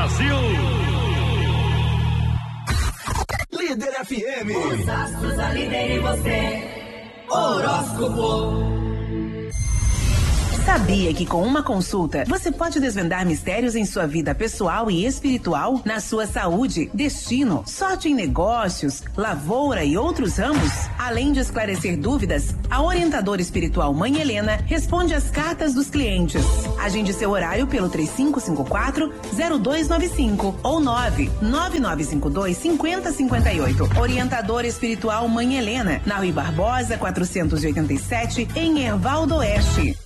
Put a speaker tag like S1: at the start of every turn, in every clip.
S1: Brasil.
S2: Líder FM.
S3: Os astros a líder em você. Horóscopo.
S4: Sabia que com uma consulta você pode desvendar mistérios em sua vida pessoal e espiritual, na sua saúde, destino, sorte em negócios, lavoura e outros ramos? Além de esclarecer dúvidas, a orientadora espiritual Mãe Helena responde às cartas dos clientes. Agende seu horário pelo 3554-0295 ou 99952-5058. Orientadora espiritual Mãe Helena, na Rui Barbosa 487, em Erval do Oeste.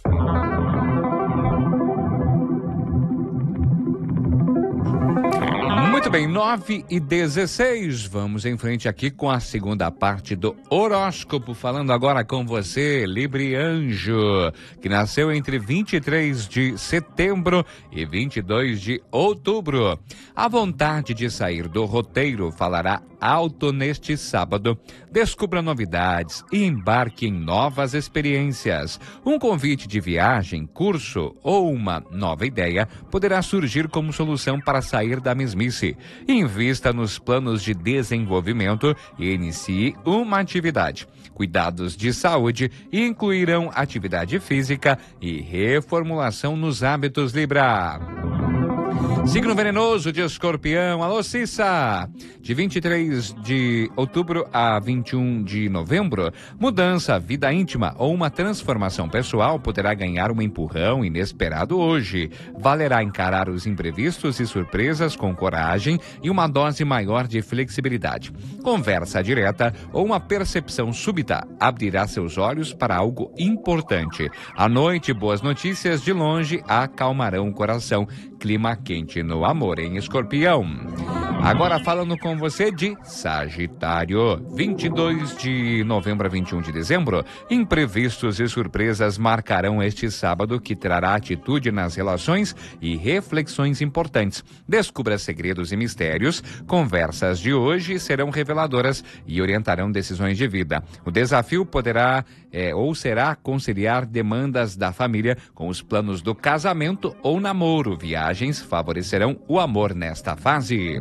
S5: Muito bem, 9h16, vamos em frente aqui com a segunda parte do horóscopo, falando agora com você, Librianjo, que nasceu entre 23 de setembro e 22 de outubro. A vontade de sair do roteiro falará alto neste sábado. Descubra novidades e embarque em novas experiências. Um convite de viagem, curso ou uma nova ideia poderá surgir como solução para sair da mesmice. Invista nos planos de desenvolvimento e inicie uma atividade. Cuidados de saúde incluirão atividade física e reformulação nos hábitos Libra. Signo venenoso de Escorpião, alô Cissa, de 23 de outubro a 21 de novembro, mudança, vida íntima ou uma transformação pessoal poderá ganhar um empurrão inesperado hoje. Valerá encarar os imprevistos e surpresas com coragem e uma dose maior de flexibilidade. Conversa direta ou uma percepção súbita abrirá seus olhos para algo importante. À noite, boas notícias de longe acalmarão o coração. Clima quente no amor, em Escorpião. Agora falando com você de Sagitário, 22 de novembro a 21 de dezembro, imprevistos e surpresas marcarão este sábado, que trará atitude nas relações e reflexões importantes. Descubra segredos e mistérios, conversas de hoje serão reveladoras e orientarão decisões de vida. O desafio poderá ou será conciliar demandas da família com os planos do casamento ou namoro. Viagens favorecerão o amor nesta fase.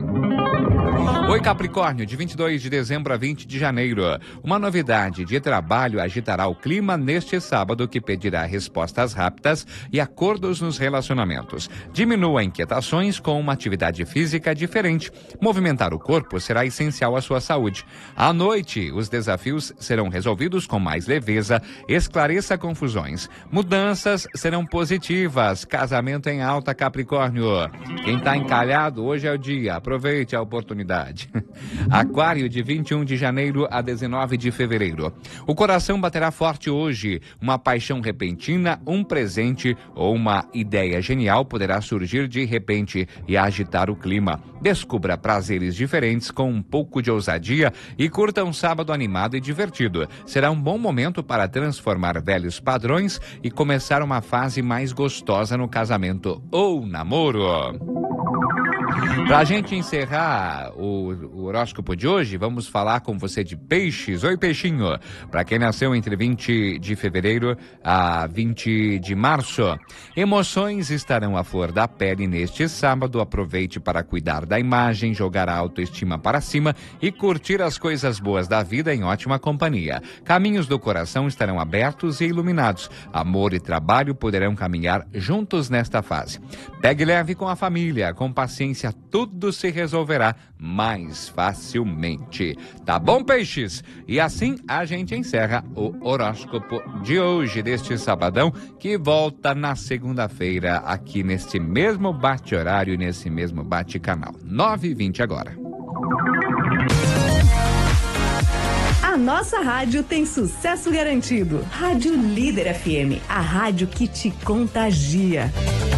S5: Oi Capricórnio, de 22 de dezembro a 20 de janeiro. Uma novidade de trabalho agitará o clima neste sábado, que pedirá respostas rápidas e acordos nos relacionamentos. Diminua inquietações com uma atividade física diferente. Movimentar o corpo será essencial à sua saúde. À noite, os desafios serão resolvidos com mais leveza. Esclareça confusões. Mudanças serão positivas. Casamento em alta, Capricórnio. Quem está encalhado, hoje é o dia. Aproveite a oportunidade. Aquário, de 21 de janeiro a 19 de fevereiro. O coração baterá forte hoje. Uma paixão repentina, um presente ou uma ideia genial poderá surgir de repente e agitar o clima. Descubra prazeres diferentes com um pouco de ousadia e curta um sábado animado e divertido. Será um bom momento para transformar velhos padrões e começar uma fase mais gostosa no casamento ou namoro. Pra gente encerrar o horóscopo de hoje, vamos falar com você de Peixes. Oi, Peixinho. Pra quem nasceu entre 20 de fevereiro a 20 de março, emoções estarão à flor da pele neste sábado. Aproveite para cuidar da imagem, jogar a autoestima para cima e curtir as coisas boas da vida em ótima companhia. Caminhos do coração estarão abertos e iluminados. Amor e trabalho poderão caminhar juntos nesta fase. Pegue leve com a família, com paciência, tudo se resolverá mais facilmente. Tá bom, Peixes? E assim a gente encerra o horóscopo de hoje, deste sabadão, que volta na segunda-feira aqui neste mesmo bate-horário e nesse mesmo bate-canal. 9h20 agora.
S6: A nossa rádio tem sucesso garantido. Rádio Líder FM, a rádio que te contagia.